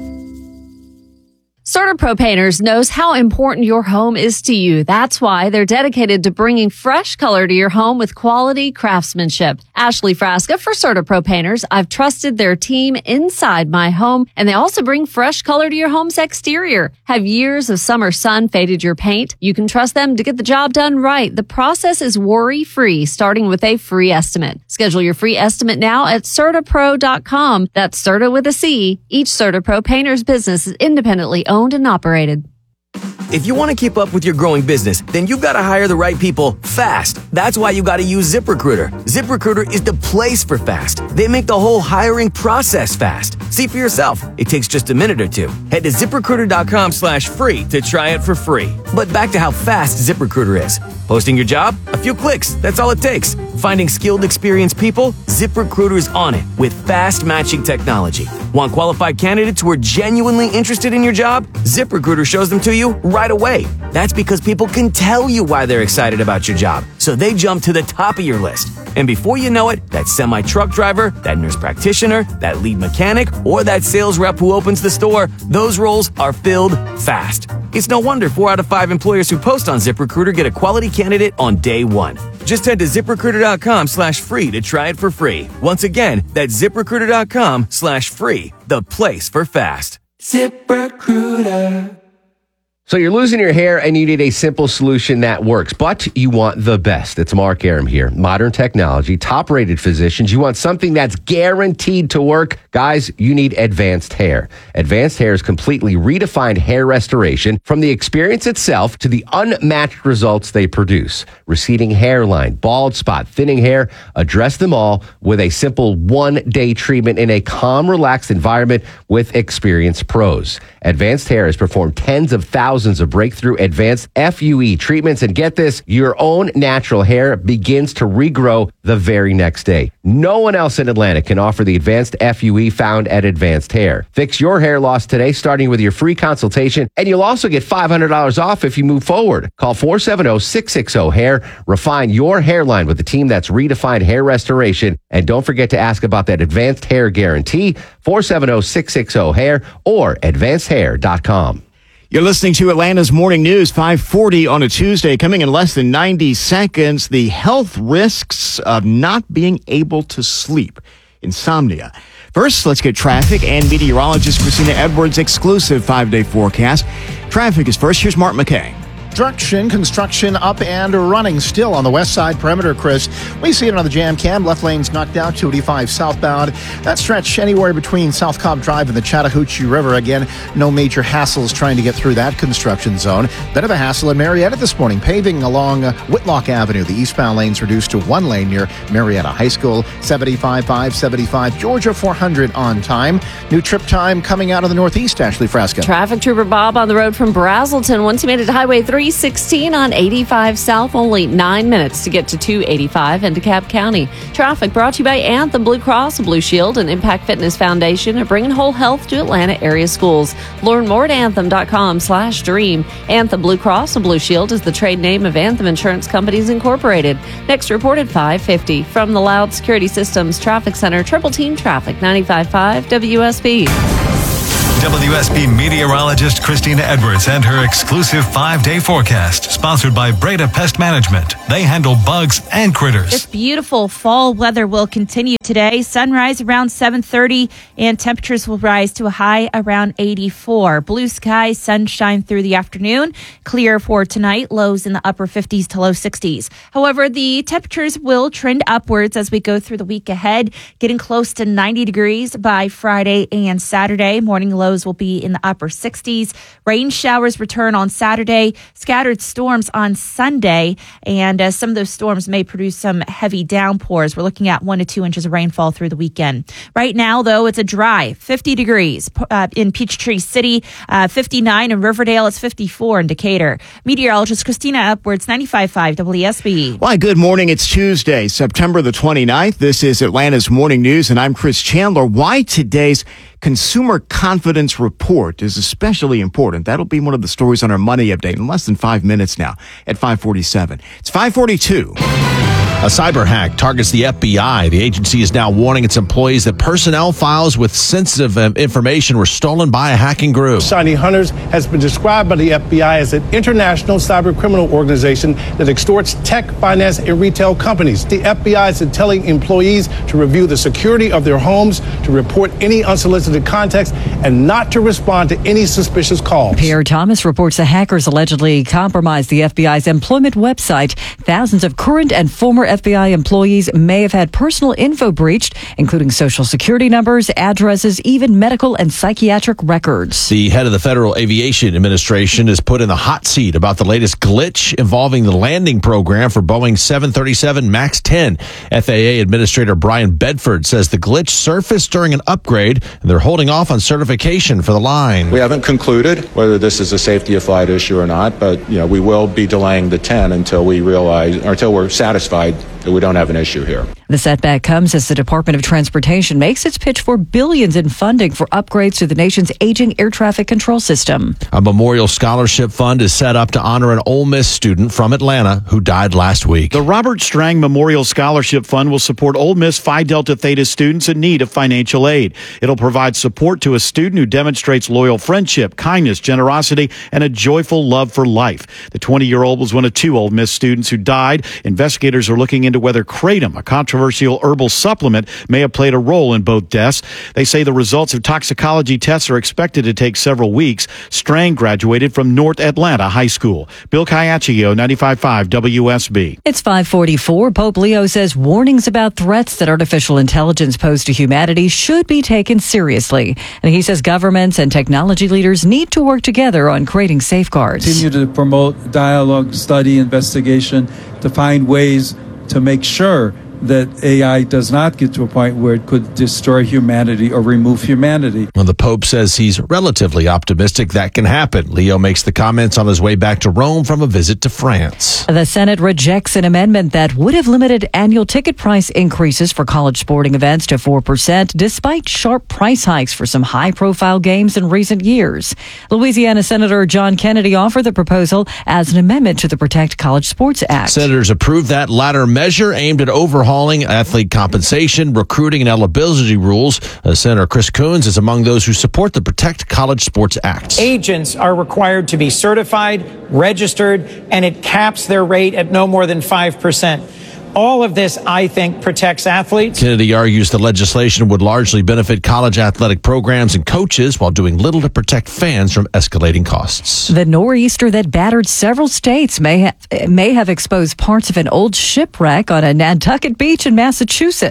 CertaPro Painters knows how important your home is to you. That's why they're dedicated to bringing fresh color to your home with quality craftsmanship. Ashley Frasca for CertaPro Painters. I've trusted their team inside my home, and they also bring fresh color to your home's exterior. Have years of summer sun faded your paint? You can trust them to get the job done right. The process is worry-free, starting with a free estimate. Schedule your free estimate now at Certa Pro dot com. That's Certa with a C. Each CertaPro Painters business is independently owned owned and operated. If you want to keep up with your growing business, then you've got to hire the right people fast. That's why you got to use ZipRecruiter. ZipRecruiter is the place for fast. They make the whole hiring process fast. See for yourself. It takes just a minute or two. Head to ZipRecruiter.com slash free to try it for free. But back to how fast ZipRecruiter is. Posting your job? A few clicks. That's all it takes. Finding skilled, experienced people? ZipRecruiter's on it with fast matching technology. Want qualified candidates who are genuinely interested in your job? ZipRecruiter shows them to you right away. That's because people can tell you why they're excited about your job, so they jump to the top of your list. And before you know it, that semi-truck driver, that nurse practitioner, that lead mechanic, or that sales rep who opens the store, those roles are filled fast. It's no wonder four out of five employers who post on ZipRecruiter get a quality candidate on day one. Just head to ZipRecruiter.com slash free to try it for free. Once again, that's ZipRecruiter.com slash free, the place for fast. ZipRecruiter. So you're losing your hair and you need a simple solution that works, but you want the best. It's Mark Arum here. Modern technology, top-rated physicians. You want something that's guaranteed to work. Guys, you need Advanced Hair. Advanced Hair's completely redefined hair restoration, from the experience itself to the unmatched results they produce. Receding hairline, bald spot, thinning hair, address them all with a simple one-day treatment in a calm, relaxed environment with experienced pros. Advanced Hair has performed tens of thousands Thousands of breakthrough advanced F U E treatments. And get this, your own natural hair begins to regrow the very next day. No one else in Atlanta can offer the advanced F U E found at Advanced Hair. Fix your hair loss today, starting with your free consultation. And you'll also get five hundred dollars off if you move forward. Call four seven zero, six six zero, hair. Refine your hairline with the team that's redefined hair restoration. And don't forget to ask about that Advanced Hair Guarantee, four seven zero, six six zero, hair or advanced hair dot com. You're listening to Atlanta's Morning News, five forty on a Tuesday. Coming in less than ninety seconds, the health risks of not being able to sleep. Insomnia. First, let's get traffic and meteorologist Christina Edwards' exclusive five-day forecast. Traffic is first. Here's Mark McKay. construction. Construction up and running still on the west side perimeter, Chris. We see it on the jam cam. Left lane's knocked out, two eighty-five southbound. That stretch anywhere between South Cobb Drive and the Chattahoochee River. Again, no major hassles trying to get through that construction zone. Bit of a hassle in Marietta this morning. Paving along uh, Whitlock Avenue. The eastbound lane's reduced to one lane near Marietta High School. seventy-five five seventy-five Georgia four hundred on time. New trip time coming out of the northeast, Ashley Frasca. Traffic Trooper Bob on the road from Brazelton. Once you made it to Highway three sixteen on eighty-five South, only nine minutes to get to two eighty-five in DeKalb County. Traffic brought to you by Anthem Blue Cross, Blue Shield, and Impact Fitness Foundation are bringing whole health to Atlanta area schools. Learn more at anthem.com slash dream. Anthem Blue Cross and Blue Shield is the trade name of Anthem Insurance Companies Incorporated. Next report at five fifty. From the Loud Security Systems Traffic Center, Triple Team Traffic, ninety-five point five W S B. W S B meteorologist Christina Edwards and her exclusive five-day forecast, sponsored by Breda Pest Management. They handle bugs and critters. This beautiful fall weather will continue today. Sunrise around seven thirty, and temperatures will rise to a high around eighty-four. Blue skies, sunshine through the afternoon. Clear for tonight, lows in the upper fifties to low sixties. However, the temperatures will trend upwards as we go through the week ahead, getting close to ninety degrees by Friday and Saturday. Morning lows will be in the upper sixties. Rain showers return on Saturday, scattered storms on Sunday, and uh, some of those storms may produce some heavy downpours. We're looking at one to two inches of rainfall through the weekend. Right now, though, it's a dry fifty degrees uh, in Peachtree City, uh, fifty-nine in Riverdale. It's fifty-four in Decatur. Meteorologist Christina Edwards, ninety-five point five W S B. Why, good morning. It's Tuesday, September the twenty-ninth. This is Atlanta's Morning News, and I'm Chris Chandler. Why today's Consumer Confidence Report is especially important. That'll be one of the stories on our Money Update in less than five minutes now at five forty-seven. It's five forty-two. A cyber hack targets the F B I. The agency is now warning its employees that personnel files with sensitive information were stolen by a hacking group. Shiny Hunters has been described by the F B I as an international cyber criminal organization that extorts tech, finance, and retail companies. The F B I is telling employees to review the security of their homes, to report any unsolicited contacts, and not to respond to any suspicious calls. Pierre Thomas reports the hackers allegedly compromised the F B I's employment website. Thousands of current and former F B I employees may have had personal info breached, including social security numbers, addresses, even medical and psychiatric records. The head of the Federal Aviation Administration is put in the hot seat about the latest glitch involving the landing program for Boeing seven thirty-seven MAX ten. F A A Administrator Brian Bedford says the glitch surfaced during an upgrade, and they're holding off on certification for the line. We haven't concluded whether this is a safety of flight issue or not, but you know we will be delaying the ten until we realize, or until we're satisfied that we don't have an issue here. The setback comes as the Department of Transportation makes its pitch for billions in funding for upgrades to the nation's aging air traffic control system. A memorial scholarship fund is set up to honor an Ole Miss student from Atlanta who died last week. The Robert Strang Memorial Scholarship Fund will support Ole Miss Phi Delta Theta students in need of financial aid. It'll provide support to a student who demonstrates loyal friendship, kindness, generosity, and a joyful love for life. The twenty-year-old was one of two Ole Miss students who died. Investigators are looking into whether kratom, a controversial herbal supplement, may have played a role in both deaths. They say the results of toxicology tests are expected to take several weeks. Strang graduated from North Atlanta High School. Bill Caiaccio, ninety-five point five W S B. It's five forty-four. Pope Leo says warnings about threats that artificial intelligence pose to humanity should be taken seriously. And he says governments and technology leaders need to work together on creating safeguards. Continue to promote dialogue, study, investigation, to find ways to make sure that A I does not get to a point where it could destroy humanity or remove humanity. Well, the Pope says he's relatively optimistic that can happen. Leo makes the comments on his way back to Rome from a visit to France. The Senate rejects an amendment that would have limited annual ticket price increases for college sporting events to four percent, despite sharp price hikes for some high-profile games in recent years. Louisiana Senator John Kennedy offered the proposal as an amendment to the Protect College Sports Act. Senators approved that latter measure aimed at overhauling athlete compensation, recruiting, and eligibility rules. Uh, Senator Chris Coons is among those who support the Protect College Sports Act. Agents are required to be certified, registered, and it caps their rate at no more than five percent. All of this, I think, protects athletes. Kennedy argues the legislation would largely benefit college athletic programs and coaches while doing little to protect fans from escalating costs. The nor'easter that battered several states may ha- may have exposed parts of an old shipwreck on a Nantucket beach in Massachusetts.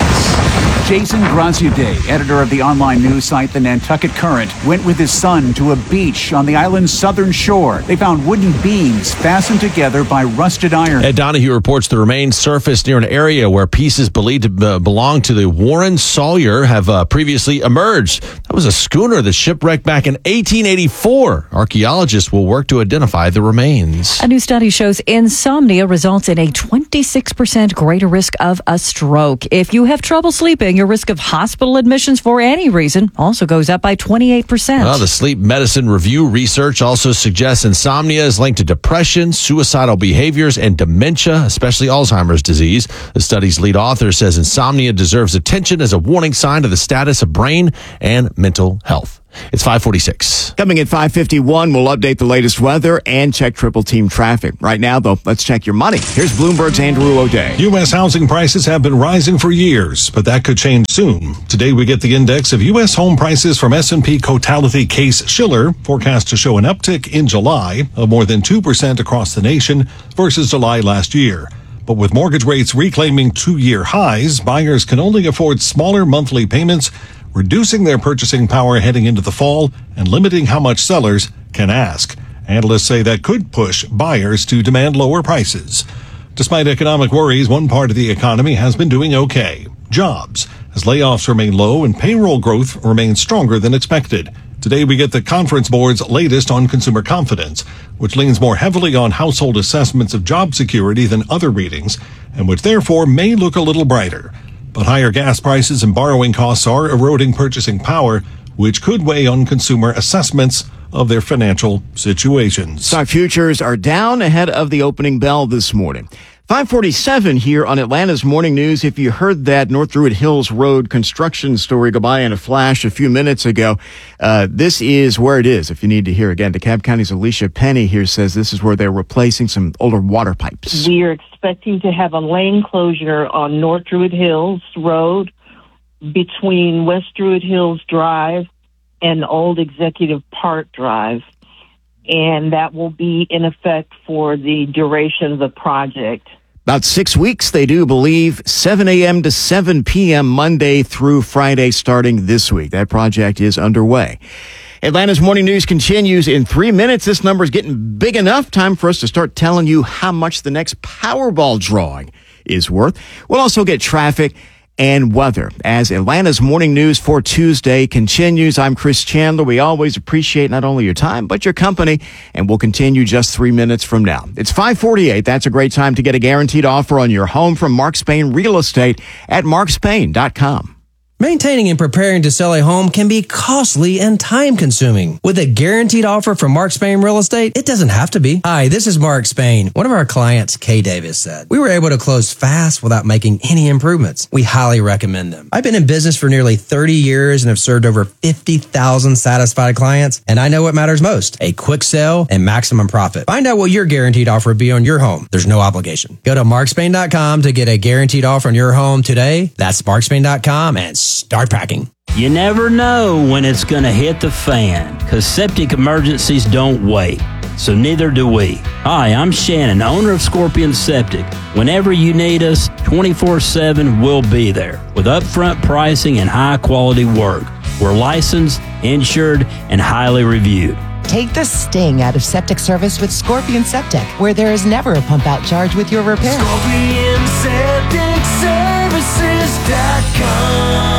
Jason Graziadei, editor of the online news site The Nantucket Current, went with his son to a beach on the island's southern shore. They found wooden beams fastened together by rusted iron. Ed Donahue reports the remains surfaced near an area where pieces believed to uh, belong to the Warren Sawyer have uh, previously emerged. That was a schooner that shipwrecked back in eighteen eighty-four. Archaeologists will work to identify the remains. A new study shows insomnia results in a twenty-six percent greater risk of a stroke. If you have trouble sleeping, your risk of hospital admissions for any reason also goes up by twenty-eight percent. Well, the Sleep Medicine Review research also suggests insomnia is linked to depression, suicidal behaviors, and dementia, especially Alzheimer's disease. The study's lead author says insomnia deserves attention as a warning sign of the status of brain and mental health. It's five forty-six. Coming at five fifty-one, we'll update the latest weather and check triple team traffic. Right now, though, let's check your money. Here's Bloomberg's Andrew O'Day. U S housing prices have been rising for years, but that could change soon. Today, we get the index of U S home prices from S and P Cotality Case Shiller, forecast to show an uptick in July of more than two percent across the nation versus July last year. But with mortgage rates reclaiming two-year highs, buyers can only afford smaller monthly payments, reducing their purchasing power heading into the fall and limiting how much sellers can ask. Analysts say that could push buyers to demand lower prices. Despite economic worries, one part of the economy has been doing okay. Jobs, as layoffs remain low and payroll growth remains stronger than expected. Today we get the Conference Board's latest on consumer confidence, which leans more heavily on household assessments of job security than other readings, and which therefore may look a little brighter. But higher gas prices and borrowing costs are eroding purchasing power, which could weigh on consumer assessments of their financial situations. Stock futures are down ahead of the opening bell this morning. five forty-seven here on Atlanta's Morning News. If you heard that North Druid Hills Road construction story go by in a flash a few minutes ago, uh, this is where it is if you need to hear again. DeKalb County's Alicia Penny here says this is where they're replacing some older water pipes. We are expecting to have a lane closure on North Druid Hills Road between West Druid Hills Drive and Old Executive Park Drive. And that will be in effect for the duration of the project. About six weeks, they do believe, seven a.m. to seven p.m. Monday through Friday starting this week. That project is underway. Atlanta's Morning News continues in three minutes. This number is getting big enough. Time for us to start telling you how much the next Powerball drawing is worth. We'll also get traffic and weather as Atlanta's Morning News for Tuesday continues. I'm Chris Chandler. We always appreciate not only your time, but your company, and we'll continue just three minutes from now. It's five forty-eight. That's a great time to get a guaranteed offer on your home from Mark Spain Real Estate at mark spain dot com. Maintaining and preparing to sell a home can be costly and time-consuming. With a guaranteed offer from Mark Spain Real Estate, it doesn't have to be. Hi, this is Mark Spain. One of our clients, Kay Davis, said, "We were able to close fast without making any improvements. We highly recommend them. I've been in business for nearly thirty years and have served over fifty thousand satisfied clients, and I know what matters most, a quick sale and maximum profit. Find out what your guaranteed offer would be on your home. There's no obligation. Go to mark spain dot com to get a guaranteed offer on your home today. That's mark spain dot com and start packing." You never know when it's going to hit the fan, because septic emergencies don't wait. So neither do we. Hi, I'm Shannon, owner of Scorpion Septic. Whenever you need us, twenty-four seven, we'll be there with upfront pricing and high-quality work. We're licensed, insured, and highly reviewed. Take the sting out of septic service with Scorpion Septic, where there is never a pump-out charge with your repair. Scorpion Septic Services dot com.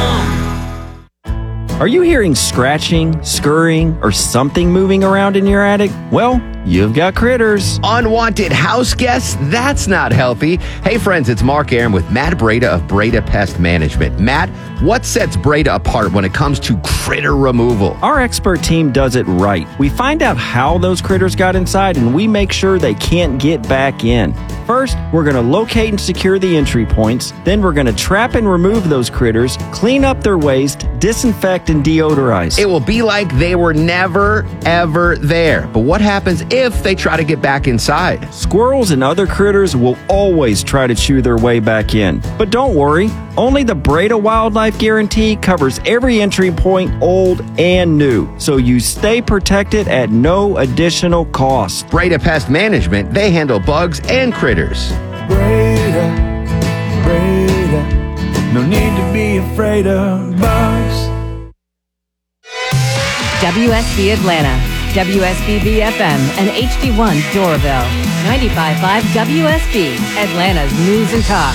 Are you hearing scratching, scurrying, or something moving around in your attic? Well, you've got critters. Unwanted house guests? That's not healthy. Hey friends, it's Mark Aaron with Matt Breda of Breda Pest Management. Matt, what sets Breda apart when it comes to critter removal? Our expert team does it right. We find out how those critters got inside and we make sure they can't get back in. First, we're going to locate and secure the entry points. Then we're going to trap and remove those critters, clean up their waste, disinfect and deodorize. It will be like they were never, ever there. But what happens if they try to get back inside? Squirrels and other critters will always try to chew their way back in. But don't worry, only the Breda Wildlife Guarantee covers every entry point, old and new, so you stay protected at no additional cost. Breda Pest Management, they handle bugs and critters. Breda, Breda, no need to be afraid of bugs. W S B Atlanta, W S B B F M, and H D one Doraville. ninety-five point five W S B, Atlanta's News and Talk.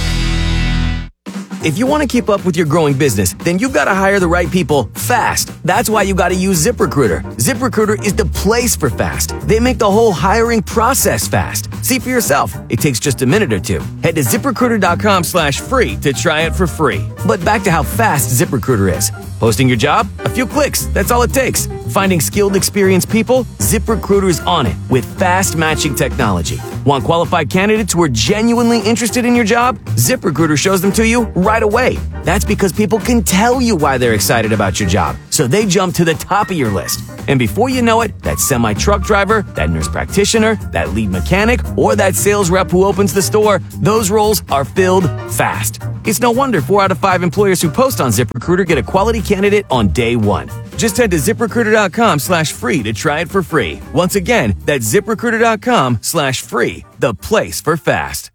If you want to keep up with your growing business, then you've got to hire the right people fast. That's why you got to use ZipRecruiter. ZipRecruiter is the place for fast. They make the whole hiring process fast. See for yourself. It takes just a minute or two. Head to ZipRecruiter.com slash free to try it for free. But back to how fast ZipRecruiter is. Posting your job? A few clicks. That's all it takes. Finding skilled, experienced people? ZipRecruiter's on it with fast matching technology. Want qualified candidates who are genuinely interested in your job? ZipRecruiter shows them to you right away. That's because people can tell you why they're excited about your job, so they jump to the top of your list. And before you know it, that semi-truck driver, that nurse practitioner, that lead mechanic, or that sales rep who opens the store, those roles are filled fast. It's no wonder four out of five employers who post on ZipRecruiter get a quality candidate on day one. Just head to ZipRecruiter.com slash free to try it for free. Once again, that's ZipRecruiter.com slash free, the place for fast.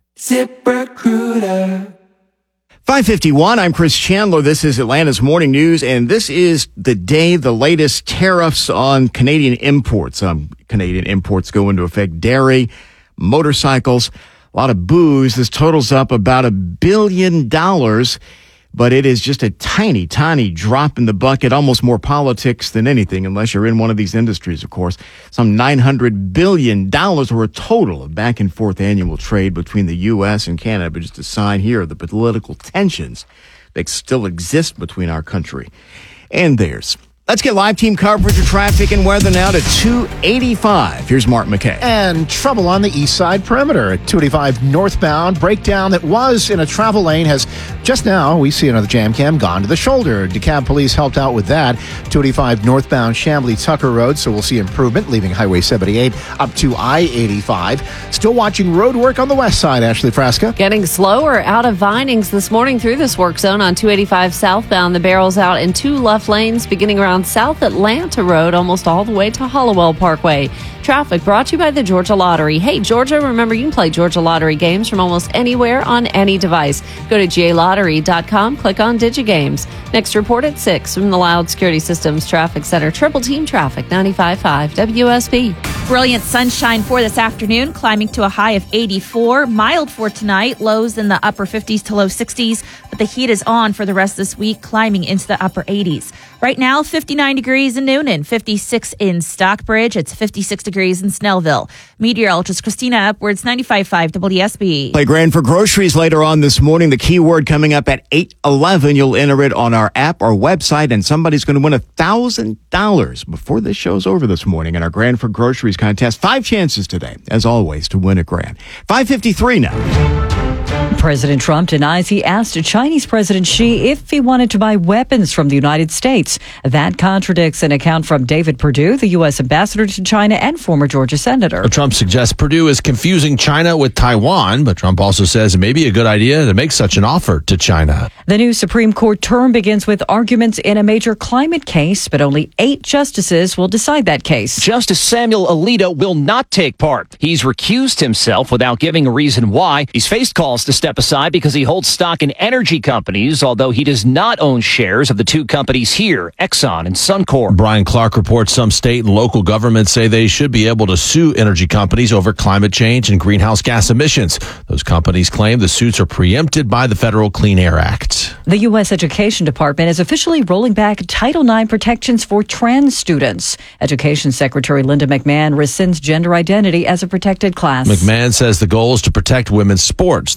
ZipRecruiter. five fifty-one, I'm Chris Chandler. This is Atlanta's Morning News, and this is the day the latest tariffs on Canadian imports. Um, Canadian imports go into effect. Dairy, motorcycles, a lot of booze. This totals up about a billion dollars, but it is just a tiny, tiny drop in the bucket, almost more politics than anything, unless you're in one of these industries, of course. Some nine hundred billion dollars were a total of back and forth annual trade between the U S and Canada. But just a sign here of the political tensions that still exist between our country and theirs. Let's get live team coverage of traffic and weather now to two eighty-five. Here's Mark McKay. And trouble on the east side perimeter at two eighty-five northbound. Breakdown that was in a travel lane has just now, we see another jam cam, gone to the shoulder. DeKalb police helped out with that. two eighty-five northbound Chamblee Tucker Road, so we'll see improvement leaving Highway seventy-eight up to I eighty-five. Still watching road work on the west side, Ashley Frasca. Getting slower out of Vinings this morning through this work zone on two eighty-five southbound. The barrel's out in two left lanes beginning around South Atlanta Road almost all the way to Hollowell Parkway. Traffic brought to you by the Georgia Lottery. Hey, Georgia, remember you can play Georgia Lottery games from almost anywhere on any device. Go to G A lottery dot com, click on DigiGames. Next report at six from the Loud Security Systems Traffic Center. Triple Team Traffic, ninety-five point five W S B. Brilliant sunshine for this afternoon, climbing to a high of eighty-four. Mild for tonight, lows in the upper fifties to low sixties, but the heat is on for the rest of this week, climbing into the upper eighties. Right now, fifty-nine degrees in Noonan, fifty-six in Stockbridge. It's fifty-six degrees in Snellville. Meteorologist Christina Upwards, ninety-five point five W S B. Play Grand for groceries later on this morning. The keyword coming up at eight eleven. You'll enter it on our app or website, and somebody's going to win one thousand dollars before this show's over this morning in our Grand for groceries contest. Five chances today, as always, to win a grand. five fifty-three now. President Trump denies he asked Chinese President Xi if he wanted to buy weapons from the United States. That contradicts an account from David Perdue, the U S ambassador to China and former Georgia senator. Trump suggests Perdue is confusing China with Taiwan, but Trump also says it may be a good idea to make such an offer to China. The new Supreme Court term begins with arguments in a major climate case, but only eight justices will decide that case. Justice Samuel Alito will not take part. He's recused himself without giving a reason why. He's faced calls to step aside because he holds stock in energy companies, although he does not own shares of the two companies here, Exxon and Suncor. Brian Clark reports some state and local governments say they should be able to sue energy companies over climate change and greenhouse gas emissions. Those companies claim the suits are preempted by the Federal Clean Air Act. The U S Education Department is officially rolling back Title nine protections for trans students. Education Secretary Linda McMahon rescinds gender identity as a protected class. McMahon says the goal is to protect women's sports. The rule had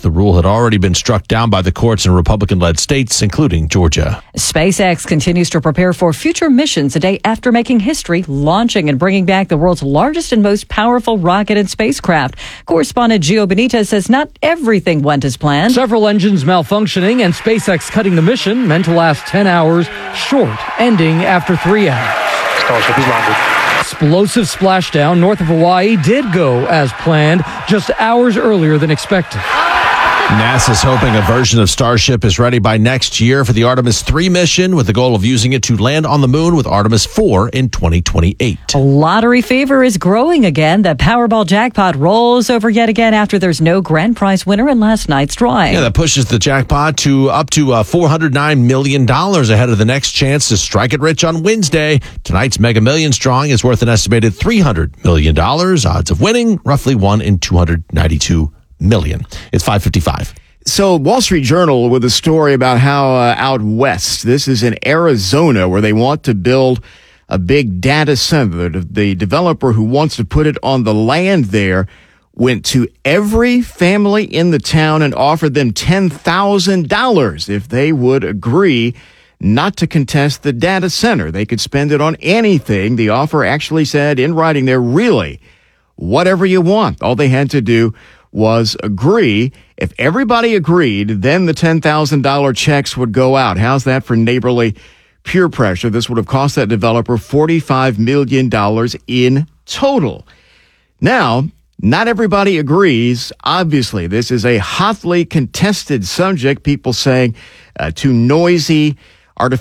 already been struck down by the courts in Republican-led states, including Georgia. SpaceX continues to prepare for future missions a day after making history, launching and bringing back the world's largest and most powerful rocket and spacecraft. Correspondent Gio Benitez says not everything went as planned. Several engines malfunctioning and SpaceX cutting the mission meant to last ten hours short, ending after three hours. Starship is landed. Explosive splashdown north of Hawaii did go as planned, just hours earlier than expected. NASA's hoping a version of Starship is ready by next year for the Artemis three mission, with the goal of using it to land on the moon with Artemis four in twenty twenty-eight. Lottery fever is growing again. The Powerball jackpot rolls over yet again after there's no grand prize winner in last night's drawing. Yeah, that pushes the jackpot to up to uh, four hundred nine million dollars ahead of the next chance to strike it rich on Wednesday. Tonight's Mega Millions drawing is worth an estimated three hundred million dollars. Odds of winning, roughly one in two hundred ninety-two million. It's five fifty-five. So Wall Street Journal with a story about how uh, out west, this is in Arizona, where they want to build a big data center. The developer who wants to put it on the land there went to every family in the town and offered them ten thousand dollars if they would agree not to contest the data center. They could spend it on anything. The offer actually said in writing there, really, whatever you want. All they had to do was agree. If everybody agreed, then the ten thousand dollars checks would go out. How's that for neighborly peer pressure? This would have cost that developer forty-five million dollars in total. Now, not everybody agrees. Obviously, this is a hotly contested subject. People saying uh, too noisy,